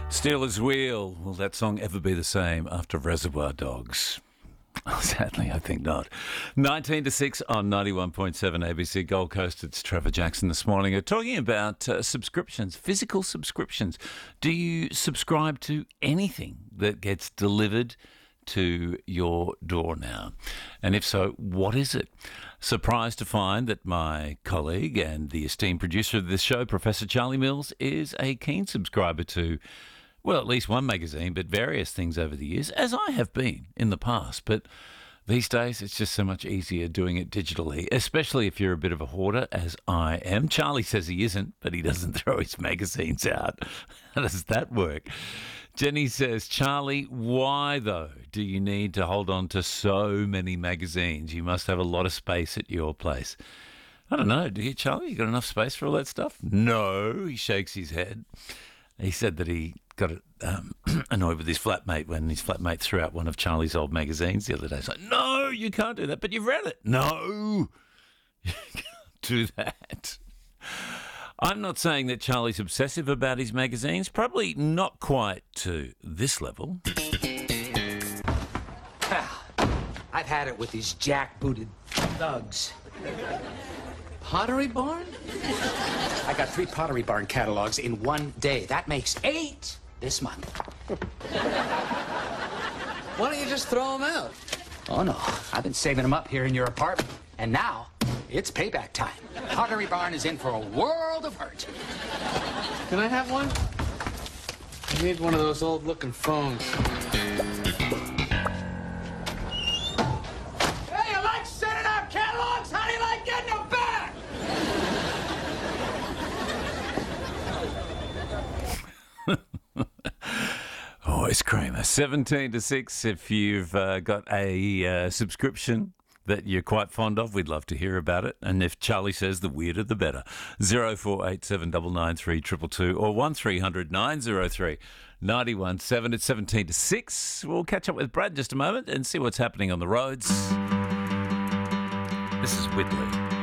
Steelers Wheel. Will that song ever be the same after Reservoir Dogs? Sadly, I think not. 19 to 6 on 91.7 ABC Gold Coast. It's Trevor Jackson this morning. We're talking about subscriptions, physical subscriptions. Do you subscribe to anything that gets delivered to your door now? And if so, what is it? Surprised to find that my colleague and the esteemed producer of this show, Professor Charlie Mills, is a keen subscriber to, well, at least one magazine, but various things over the years, as I have been in the past. But these days, it's just so much easier doing it digitally, especially if you're a bit of a hoarder, as I am. Charlie says he isn't, but he doesn't throw his magazines out. How does that work? Jenny says, Charlie, why, though, do you need to hold on to so many magazines? You must have a lot of space at your place. I don't know. Do you, Charlie? You got enough space for all that stuff? No, he shakes his head. He said that he got annoyed with his flatmate when his flatmate threw out one of Charlie's old magazines the other day. He's like, no, you can't do that, but you've read it. No, you can't do that. I'm not saying that Charlie's obsessive about his magazines, probably not quite to this level. I've had it with these jackbooted thugs. Pottery Barn? I got 3 Pottery Barn catalogs in one day. That makes 8 this month. Why don't you just throw them out? Oh, no. I've been saving them up here in your apartment. And now, it's payback time. Pottery Barn is in for a world of hurt. Can I have one? I need one of those old-looking phones. Hey, you like sending out catalogs? How do you like getting them back? Oh, it's Kramer. 17 to 6. If you've got a subscription that you're quite fond of, we'd love to hear about it. And if Charlie says the weirder, the better. 0487 993 222 or 1300 903 917. It's 17 to 6. We'll catch up with Brad in just a moment and see what's happening on the roads. This is Whitley.